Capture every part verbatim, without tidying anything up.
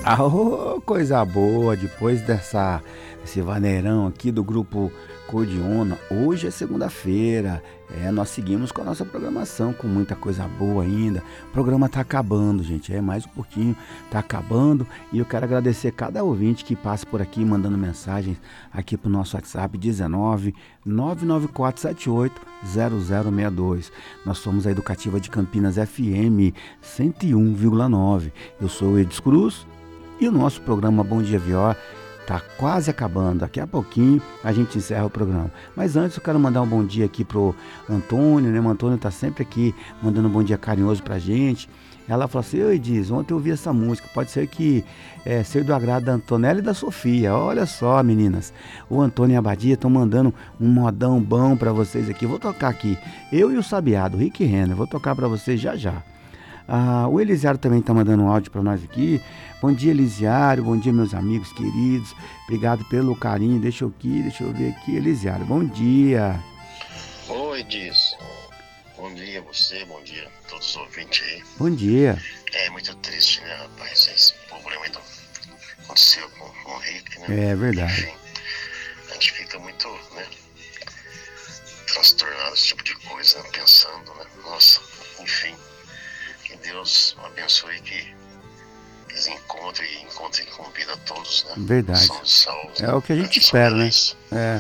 Ah, ô, coisa boa, depois dessa, esse vaneirão aqui do grupo Cordiona, hoje é segunda-feira, é, nós seguimos com a nossa programação, com muita coisa boa ainda. O programa tá acabando, gente, é mais um pouquinho, tá acabando, e eu quero agradecer cada ouvinte que passa por aqui mandando mensagens aqui pro nosso WhatsApp dezenove, nove nove quatro sete oito, zero zero seis dois. Nós somos a Educativa de Campinas F M cento e um vírgula nove. Eu sou o Edis Cruz. E o nosso programa Bom Dia Vió está quase acabando. Daqui a pouquinho a gente encerra o programa. Mas antes eu quero mandar um bom dia aqui pro Antônio, né? O Antônio tá sempre aqui mandando um bom dia carinhoso pra gente. Ela falou assim: oi, Diz, ontem eu ouvi essa música. Pode ser que é, seja do agrado da Antonella e da Sofia. Olha só, meninas. O Antônio e a Badia estão mandando um modão bom pra vocês aqui. Vou tocar aqui. Eu e o Sabiado, Rick Renner. Vou tocar pra vocês já já. Ah, o Elisiário também está mandando um áudio para nós aqui. Bom dia, Elisiário. Bom dia, meus amigos queridos. Obrigado pelo carinho. Deixa eu aqui, deixa eu ver aqui, Elisiário. Bom dia. Oi, Diz. Bom dia a você, bom dia a todos os ouvintes aí. Bom dia. É muito triste, né, rapaz? Esse problema que aconteceu com, com o Rick, né? É verdade. Enfim, a gente fica muito, né, transtornado, esse tipo de coisa, né, pensando, né? Nossa, enfim. Que Deus abençoe, que eles encontrem e encontrem com vida a todos, né? Verdade. São salvos, É né? o que a gente espera, né? É.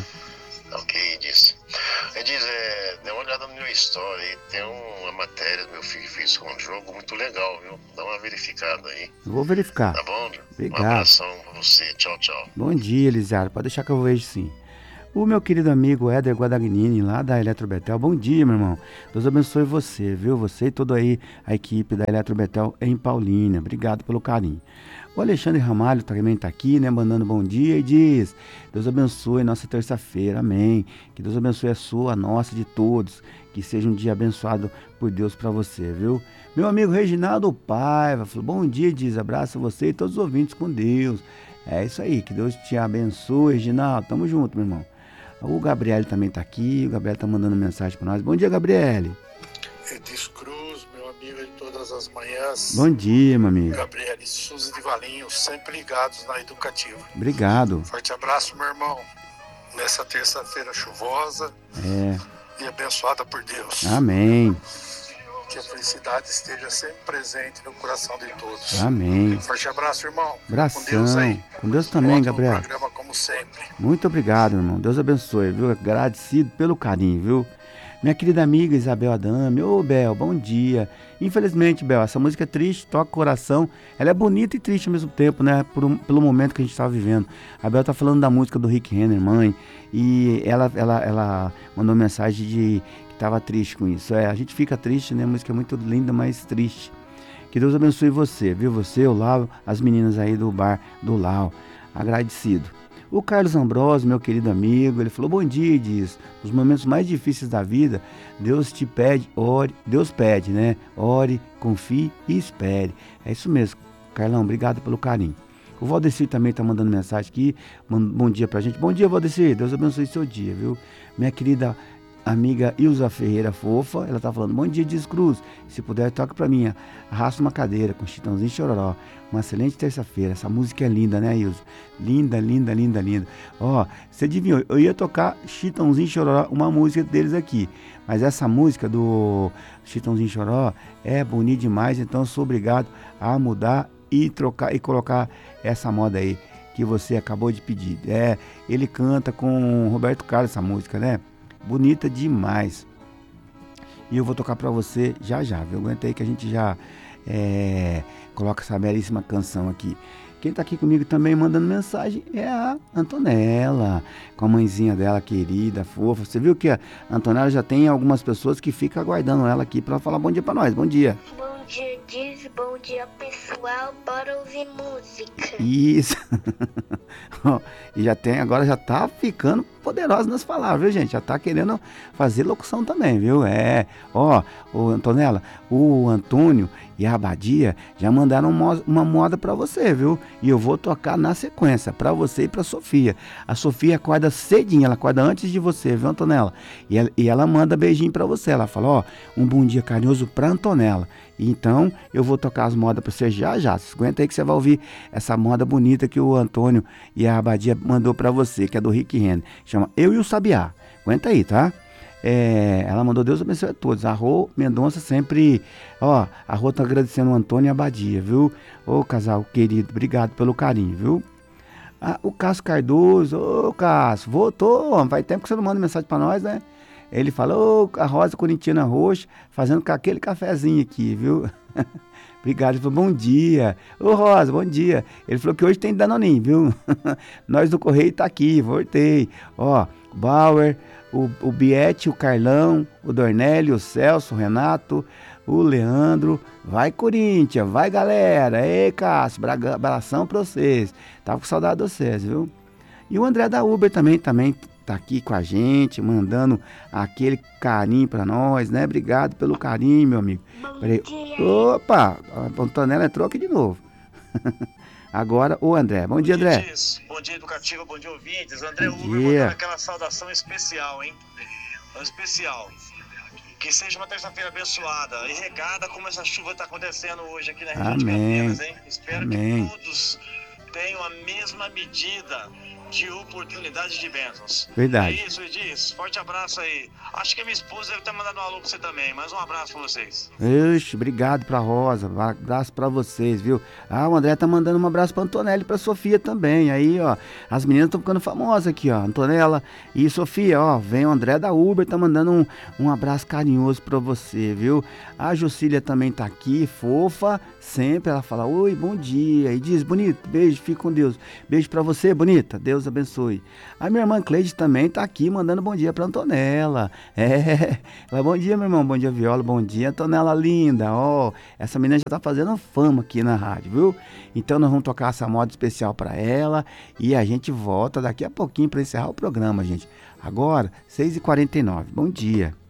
Ok, Diz. Diz, é, dê uma olhada no meu story aí, tem uma matéria do meu filho que fez com um jogo muito legal, viu? Dá uma verificada aí. Vou verificar. Tá bom? Obrigado. Um abração pra você. Tchau, tchau. Bom dia, Elisiário. Pode deixar que eu vejo sim. O meu querido amigo Éder Guadagnini, lá da Eletrobetel. Bom dia, meu irmão. Deus abençoe você, viu? Você e toda aí a equipe da Eletrobetel em Paulínia. Obrigado pelo carinho. O Alexandre Ramalho também está aqui, né? Mandando bom dia e diz: Deus abençoe nossa terça-feira. Amém. Que Deus abençoe a sua, a nossa, de todos. Que seja um dia abençoado por Deus para você, viu? Meu amigo Reginaldo Paiva falou: bom dia, diz. Abraço a você e todos os ouvintes com Deus. É isso aí. Que Deus te abençoe, Reginaldo. Tamo junto, meu irmão. O Gabriel também está aqui, o Gabriel está mandando mensagem para nós. Bom dia, Gabriel. Edis Cruz, meu amigo de todas as manhãs. Bom dia, meu amigo. Gabriel e Suzy de Valinho, sempre ligados na Educativa. Obrigado. Forte abraço, meu irmão. Nessa terça-feira chuvosa é. e abençoada por Deus. Amém. Que a felicidade esteja sempre presente no coração de todos. Amém. Forte abraço, irmão. Abração. Com Deus aí. Com Deus também, Gabriel. Programa como sempre. Muito obrigado, irmão. Deus abençoe, viu? Agradecido pelo carinho, viu? Minha querida amiga Isabel Adame. Ô, Bel, bom dia. Infelizmente, Bel, essa música é triste, toca o coração. Ela é bonita e triste ao mesmo tempo, né? Por um, pelo momento que a gente está vivendo. A Bel tá falando da música do Rick Renner, mãe. E ela, ela, ela mandou mensagem de que tava triste com isso. É, a gente fica triste, né? A música é muito linda, mas triste. Que Deus abençoe você, viu? Você, o Lau, as meninas aí do bar do Lau. Agradecido. O Carlos Ambrosio, meu querido amigo, ele falou: bom dia, diz. Nos momentos mais difíceis da vida, Deus te pede, ore, Deus pede, né? Ore, confie e espere. É isso mesmo, Carlão, obrigado pelo carinho. O Valdecir também tá mandando mensagem aqui, bom dia pra gente. Bom dia, Valdecir, Deus abençoe seu dia, viu? Minha querida amiga Ilza Ferreira Fofa, ela tá falando: bom dia, Diz Cruz, se puder toca pra mim, Arrasta uma Cadeira com Chitãozinho e Chororó. Uma excelente terça-feira, essa música é linda, né, Ilza? Linda, linda, linda, linda. Ó, você adivinhou, eu ia tocar Chitãozinho e Chororó, uma música deles aqui, mas essa música do Chitãozinho e Chororó é bonita demais, então eu sou obrigado a mudar e trocar e colocar essa moda aí que você acabou de pedir. É, ele canta com Roberto Carlos essa música, né? Bonita demais. E eu vou tocar pra você já já, viu? Aguenta aí que a gente já é, coloca essa belíssima canção aqui. Quem tá aqui comigo também mandando mensagem é a Antonella, com a mãezinha dela querida, fofa. Você viu que a Antonella já tem algumas pessoas que ficam aguardando ela aqui pra falar bom dia pra nós. Bom dia. Bom dia, Diz. Bom dia, pessoal. Bora ouvir música. Isso. E já tem, agora já tá ficando poderosa nas palavras, viu, gente? Já tá querendo fazer locução também, viu? É, ó, ô Antonella, o Antônio e a Abadia já mandaram mo- uma moda pra você, viu? E eu vou tocar na sequência, pra você e pra Sofia. A Sofia acorda cedinho, ela acorda antes de você, viu, Antonella? E ela, e ela manda beijinho pra você, ela fala, ó, um bom dia carinhoso pra Antonella. Então, eu vou tocar as modas pra você já já. Aguenta aí que você vai ouvir essa moda bonita que o Antônio e a Abadia mandou pra você, que é do Rick Renner. Chama Eu e o Sabiá. Aguenta aí, tá? É, ela mandou Deus abençoe a todos. A Rô Mendonça sempre, ó, a Rô tá agradecendo o Antônio e a Abadia, viu? Ô, casal querido, obrigado pelo carinho, viu? Ah, o Cássio Cardoso, ô, Cássio, voltou, faz tempo que você não manda mensagem pra nós, né? Ele falou, a Rosa Corintiana Roxa, fazendo com aquele cafezinho aqui, viu? Obrigado, ele falou, bom dia. Ô Rosa, bom dia. Ele falou que hoje tem Danoninho, viu? Nós do Correio tá aqui, voltei. Ó, Bauer, o, o Biete, o Carlão, o Dornélio, o Celso, o Renato, o Leandro. Vai, Corinthians, vai, galera. Ei, Cássio, braga- abração pra vocês. Tava com saudade de vocês, viu? E o André da Uber também, também tá aqui com a gente, mandando aquele carinho pra nós, né? Obrigado pelo carinho, meu amigo. Bom Peraí. dia. Opa, a Antonella entrou aqui de novo. Agora o André. Bom dia, André. Dias. Bom dia, Educativa, bom dia, ouvintes. André Bom Uber dia. mandando aquela saudação especial, hein? Especial. Que seja uma terça-feira abençoada e regada como essa chuva está acontecendo hoje aqui na região de Amém. Campinas, hein? Espero Amém. que todos tenham a mesma medida de oportunidade de bênçãos. Verdade. É isso, Edis. Forte abraço aí. Acho que a minha esposa deve estar mandando um alô pra você também, mas um abraço pra vocês. Ixi, obrigado pra Rosa, um abraço pra vocês, viu? Ah, o André tá mandando um abraço pra Antonella e pra Sofia também. Aí, ó, as meninas estão ficando famosas aqui, ó. Antonella e Sofia, ó, vem o André da Uber, tá mandando um, um abraço carinhoso pra você, viu? A Jucília também tá aqui, fofa, sempre ela fala, oi, bom dia, e diz, bonito, beijo, fique com Deus. Beijo pra você, bonita, Deus abençoe. A minha irmã Cleide também tá aqui, mandando bom dia pra Antonella. É, ela, bom dia, meu irmão, bom dia, Viola, bom dia, Antonella linda, ó, essa menina já tá fazendo fama aqui na rádio, viu? Então nós vamos tocar essa moda especial pra ela e a gente volta daqui a pouquinho pra encerrar o programa, gente. Agora, seis e quarenta e nove, bom dia.